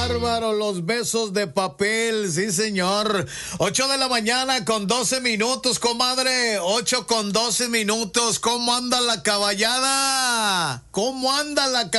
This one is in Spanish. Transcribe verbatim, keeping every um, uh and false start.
bárbaro! Los besos de papel, sí, señor. Ocho de la mañana con doce minutos, comadre. Ocho con doce minutos. ¿Cómo anda la caballada? ¿Cómo anda la caballada?